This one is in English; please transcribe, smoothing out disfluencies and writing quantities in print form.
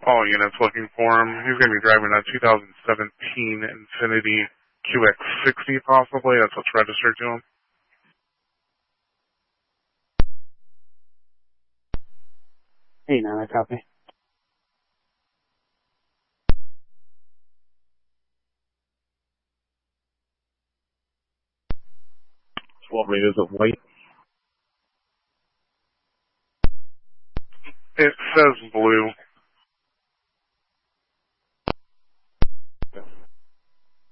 all units looking for him. He's going to be driving a 2017 Infiniti QX60 possibly. That's what's registered to him. Hey, now I copy. What ring is it? White? It says blue.